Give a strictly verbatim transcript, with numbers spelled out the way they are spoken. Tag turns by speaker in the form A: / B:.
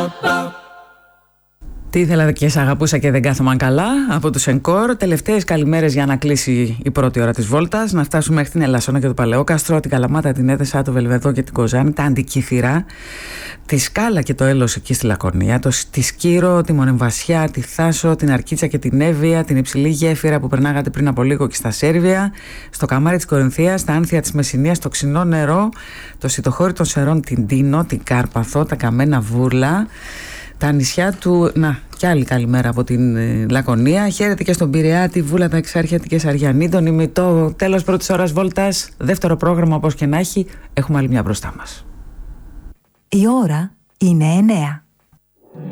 A: Τι ήθελα και σε αγαπούσα και δεν κάθομαν καλά από τους Encore. Τελευταίες καλημέρες για να κλείσει η πρώτη ώρα της βόλτας. Να φτάσουμε μέχρι την Ελασσόνα και το Παλαιόκαστρο, την Καλαμάτα, την Έδεσα, το Βελβεδό και την Κοζάνη, τα Αντικύθυρα, τη Σκάλα και το Έλος εκεί στη Λακωνία, το, τη Σκύρο, τη Μονεμβασιά, τη Θάσο, την Αρκίτσα και την Εύβοια, την Υψηλή Γέφυρα που περνάγατε πριν από λίγο και στα Σέρβια, στο Καμάρι της Κορινθίας, τα Άνθια της Μεσσηνίας, το Ξινό Νερό, το Σιτοχώρι των Σερών, την Τίνο, την Κάρπαθο, τα Καμένα Βούρλα, τα νησιά του. Να, κι άλλη καλημέρα από την ε, Λακωνία. Χαίρετε και στον Πειραιά, τη Βούλα, τα Εξάρχεια, την Κεσαριανή, τον Ημιτό. Τέλος πρώτης ώρας βόλτας. Δεύτερο πρόγραμμα, όπως και να έχει, έχουμε άλλη μια μπροστά μας.
B: Η ώρα είναι εννέα.